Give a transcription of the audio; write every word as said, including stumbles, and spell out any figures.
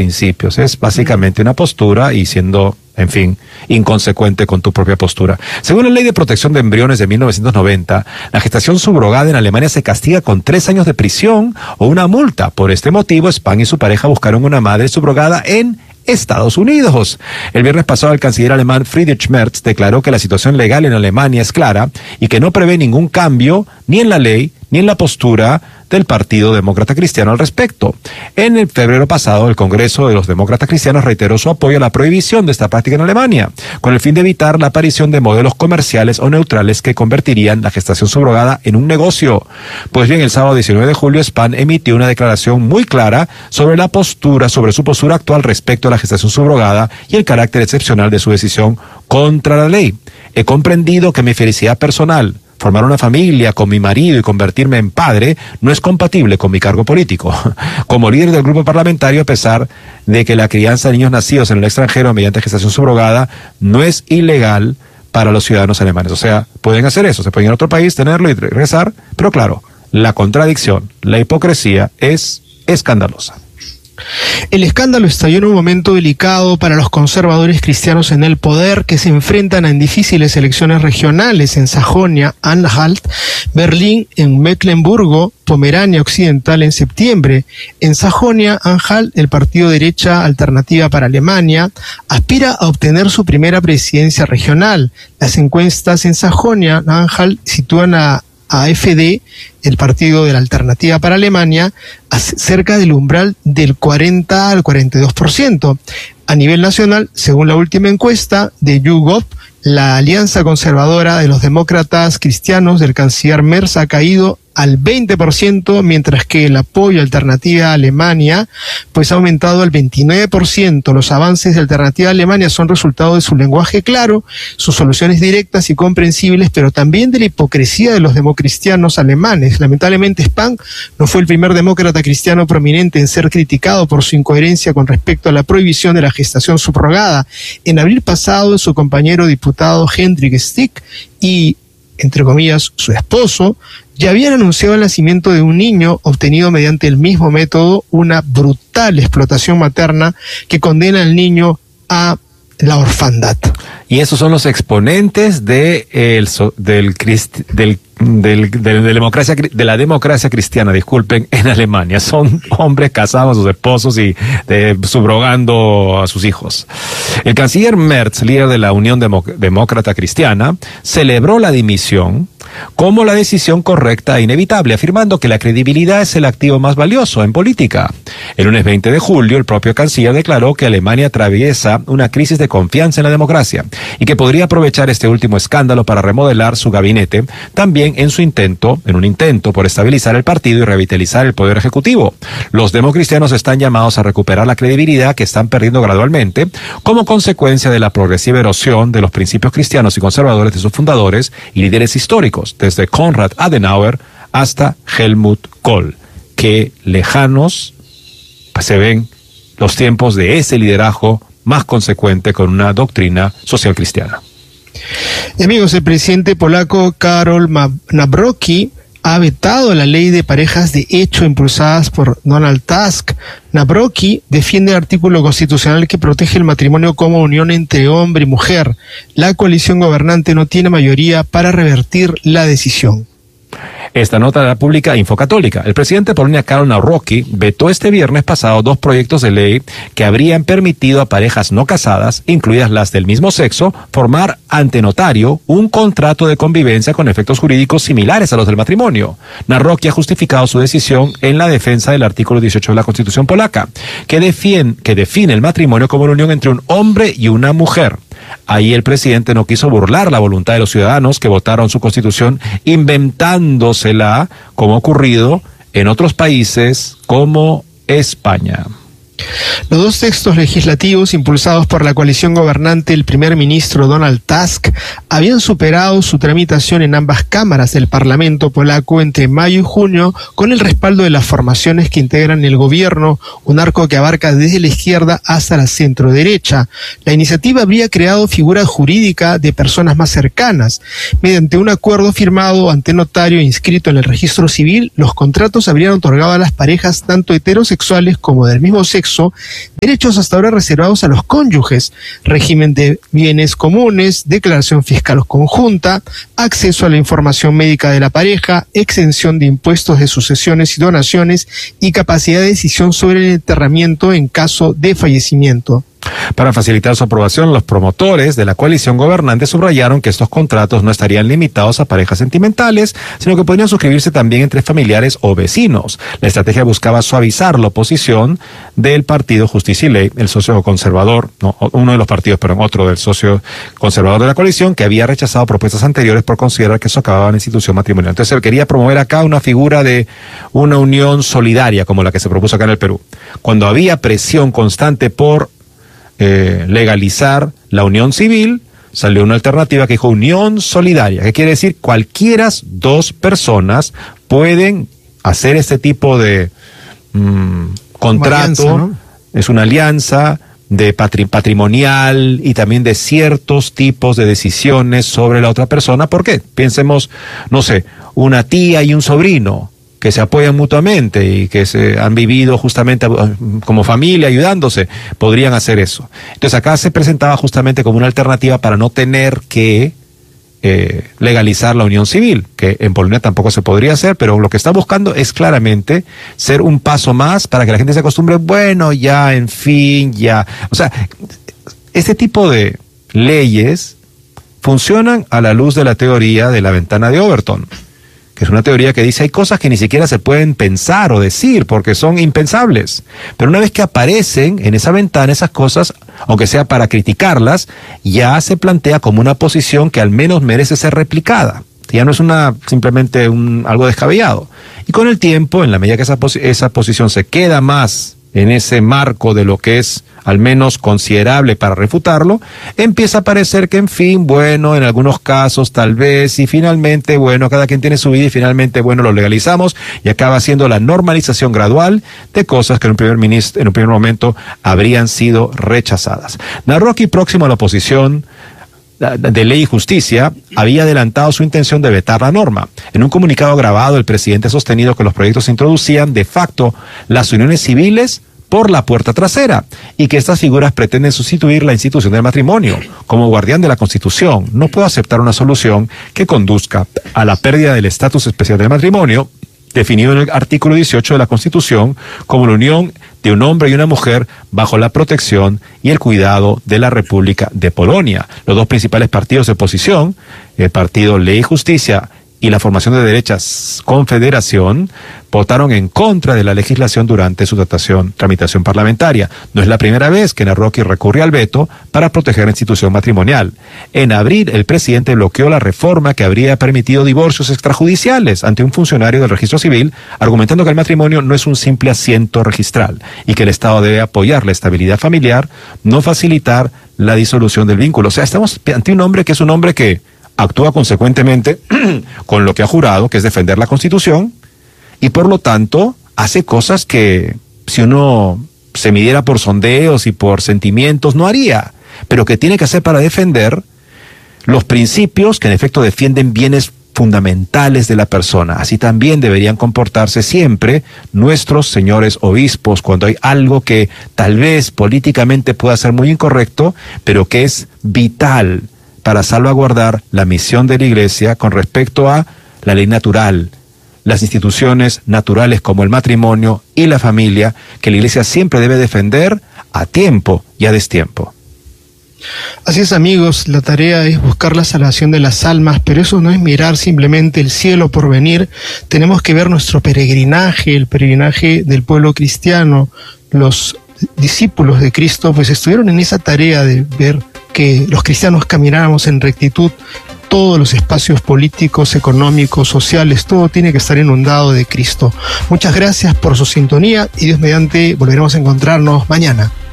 principios. Es básicamente una postura y siendo, en fin, inconsecuente con tu propia postura. Según la Ley de Protección de Embriones de mil novecientos noventa, la gestación subrogada en Alemania se castiga con tres años de prisión o una multa. Por este motivo, Span y su pareja buscaron una madre subrogada en Estados Unidos. El viernes pasado, el canciller alemán Friedrich Merz declaró que la situación legal en Alemania es clara y que no prevé ningún cambio ni en la ley ni en la postura del Partido Demócrata Cristiano al respecto. En el febrero pasado, el Congreso de los Demócratas Cristianos reiteró su apoyo a la prohibición de esta práctica en Alemania, con el fin de evitar la aparición de modelos comerciales o neutrales que convertirían la gestación subrogada en un negocio. Pues bien, el sábado diecinueve de julio, Span emitió una declaración muy clara sobre la postura, sobre su postura actual respecto a la gestación subrogada y el carácter excepcional de su decisión contra la ley. He comprendido que mi felicidad personal, formar una familia con mi marido y convertirme en padre, no es compatible con mi cargo político. Como líder del grupo parlamentario, a pesar de que la crianza de niños nacidos en el extranjero mediante gestación subrogada no es ilegal para los ciudadanos alemanes. O sea, pueden hacer eso, se pueden ir a otro país, tenerlo y regresar, pero claro, la contradicción, la hipocresía es escandalosa. El escándalo estalló en un momento delicado para los conservadores cristianos en el poder, que se enfrentan en difíciles elecciones regionales en Sajonia, Anhalt, Berlín, en Mecklemburgo, Pomerania Occidental en septiembre. En Sajonia, Anhalt, el partido derecha Alternativa para Alemania aspira a obtener su primera presidencia regional. Las encuestas en Sajonia, Anhalt, sitúan a A F D, el partido de la Alternativa para Alemania, cerca del umbral del cuarenta al cuarenta y dos por ciento. A nivel nacional, según la última encuesta de YouGov, la alianza conservadora de los demócratas cristianos del canciller Merz ha caído al veinte por ciento, mientras que el apoyo a Alternativa Alemania pues ha aumentado al veintinueve por ciento. Los avances de Alternativa Alemania son resultado de su lenguaje claro, sus soluciones directas y comprensibles, pero también de la hipocresía de los democristianos alemanes. Lamentablemente, Span no fue el primer demócrata cristiano prominente en ser criticado por su incoherencia con respecto a la prohibición de la gestación subrogada. En abril pasado, su compañero diputado Hendrik Stick y, entre comillas, su esposo, ya habían anunciado el nacimiento de un niño obtenido mediante el mismo método, una brutal explotación materna que condena al niño a la orfandad. Y esos son los exponentes de el, del, del, del, del, de, democracia, de la democracia cristiana, disculpen, en Alemania. Son hombres casados a sus esposos y de, subrogando a sus hijos. El canciller Merz, líder de la Unión Demo, Demócrata Cristiana, celebró la dimisión como la decisión correcta e inevitable, afirmando que la credibilidad es el activo más valioso en política. El lunes veinte de julio, el propio canciller declaró que Alemania atraviesa una crisis de confianza en la democracia y que podría aprovechar este último escándalo para remodelar su gabinete, también en su intento, en un intento por estabilizar el partido y revitalizar el poder ejecutivo. Los democristianos están llamados a recuperar la credibilidad que están perdiendo gradualmente como consecuencia de la progresiva erosión de los principios cristianos y conservadores de sus fundadores y líderes históricos, desde Konrad Adenauer hasta Helmut Kohl. Qué lejanos se ven los tiempos de ese liderazgo más consecuente con una doctrina social cristiana. Y amigos, el presidente polaco Karol Nawrocki ha vetado la ley de parejas de hecho impulsadas por Donald Tusk. Nawrocki defiende el artículo constitucional que protege el matrimonio como unión entre hombre y mujer. La coalición gobernante no tiene mayoría para revertir la decisión. Esta nota la publica Infocatólica. El presidente de Polonia, Karol Nawrocki, vetó este viernes pasado dos proyectos de ley que habrían permitido a parejas no casadas, incluidas las del mismo sexo, formar ante notario un contrato de convivencia con efectos jurídicos similares a los del matrimonio. Nawrocki ha justificado su decisión en la defensa del artículo dieciocho de la Constitución polaca, que define, que define el matrimonio como una unión entre un hombre y una mujer. Ahí el presidente no quiso burlar la voluntad de los ciudadanos que votaron su constitución inventándosela, como ha ocurrido en otros países como España. Los dos textos legislativos impulsados por la coalición gobernante del primer ministro Donald Tusk habían superado su tramitación en ambas cámaras del Parlamento polaco entre mayo y junio, con el respaldo de las formaciones que integran el gobierno, un arco que abarca desde la izquierda hasta la centro-derecha. La iniciativa habría creado figura jurídica de personas más cercanas. Mediante un acuerdo firmado ante notario e inscrito en el registro civil, los contratos habrían otorgado a las parejas tanto heterosexuales como del mismo sexo derechos hasta ahora reservados a los cónyuges, régimen de bienes comunes, declaración fiscal conjunta, acceso a la información médica de la pareja, exención de impuestos de sucesiones y donaciones y capacidad de decisión sobre el enterramiento en caso de fallecimiento. Para facilitar su aprobación, los promotores de la coalición gobernante subrayaron que estos contratos no estarían limitados a parejas sentimentales, sino que podrían suscribirse también entre familiares o vecinos. La estrategia buscaba suavizar la oposición del partido Justicia y Ley, el socio conservador, no, uno de los partidos, pero otro del socio conservador de la coalición, que había rechazado propuestas anteriores por considerar que socavaban la institución matrimonial. Entonces se quería promover acá una figura de una unión solidaria, como la que se propuso acá en el Perú. Cuando había presión constante por Eh, legalizar la unión civil, salió una alternativa que dijo unión solidaria, que quiere decir cualquiera dos personas pueden hacer este tipo de mmm, contrato, alianza, ¿no? Es una alianza de patri patrimonial y también de ciertos tipos de decisiones sobre la otra persona. ¿Por qué? Pensemos, no sé, una tía y un sobrino que se apoyan mutuamente y que se han vivido justamente como familia ayudándose, podrían hacer eso. Entonces acá se presentaba justamente como una alternativa para no tener que eh, legalizar la unión civil, que en Polonia tampoco se podría hacer, pero lo que está buscando es claramente ser un paso más para que la gente se acostumbre, bueno, ya, en fin, ya. O sea, este tipo de leyes funcionan a la luz de la teoría de la ventana de Overton, que es una teoría que dice hay cosas que ni siquiera se pueden pensar o decir porque son impensables, pero una vez que aparecen en esa ventana esas cosas, aunque sea para criticarlas, ya se plantea como una posición que al menos merece ser replicada. Ya no es una simplemente un, algo descabellado. Y con el tiempo, en la medida que esa, pos esa posición se queda más en ese marco de lo que es al menos considerable para refutarlo, empieza a parecer que, en fin, bueno, en algunos casos tal vez, y finalmente, bueno, cada quien tiene su vida y finalmente, bueno, lo legalizamos y acaba siendo la normalización gradual de cosas que en un primer, ministro, en un primer momento habrían sido rechazadas. Narroqui, próximo a la oposición de Ley y Justicia, había adelantado su intención de vetar la norma. En un comunicado grabado, el presidente ha sostenido que los proyectos introducían de facto las uniones civiles por la puerta trasera y que estas figuras pretenden sustituir la institución del matrimonio. Como guardián de la Constitución, no puedo aceptar una solución que conduzca a la pérdida del estatus especial del matrimonio, definido en el artículo dieciocho de la Constitución como la unión de un hombre y una mujer bajo la protección y el cuidado de la República de Polonia. Los dos principales partidos de oposición, el partido Ley y Justicia y la formación de derechas Confederación, votaron en contra de la legislación durante su tratación, tramitación parlamentaria. No es la primera vez que Narroqui recurre al veto para proteger la institución matrimonial. En abril, el presidente bloqueó la reforma que habría permitido divorcios extrajudiciales ante un funcionario del registro civil, argumentando que el matrimonio no es un simple asiento registral y que el Estado debe apoyar la estabilidad familiar, no facilitar la disolución del vínculo. O sea, estamos ante un hombre que es un hombre que actúa consecuentemente con lo que ha jurado, que es defender la Constitución, y por lo tanto hace cosas que si uno se midiera por sondeos y por sentimientos no haría, pero que tiene que hacer para defender los principios que en efecto defienden bienes fundamentales de la persona. Así también deberían comportarse siempre nuestros señores obispos cuando hay algo que tal vez políticamente pueda ser muy incorrecto, pero que es vital para salvaguardar la misión de la Iglesia con respecto a la ley natural, las instituciones naturales como el matrimonio y la familia, que la Iglesia siempre debe defender a tiempo y a destiempo. Así es, amigos, la tarea es buscar la salvación de las almas, pero eso no es mirar simplemente el cielo por venir. Tenemos que ver nuestro peregrinaje, el peregrinaje del pueblo cristiano. Los discípulos de Cristo pues estuvieron en esa tarea de ver que los cristianos camináramos en rectitud. Todos los espacios políticos, económicos, sociales, todo tiene que estar inundado de Cristo. Muchas gracias por su sintonía y Dios mediante volveremos a encontrarnos mañana.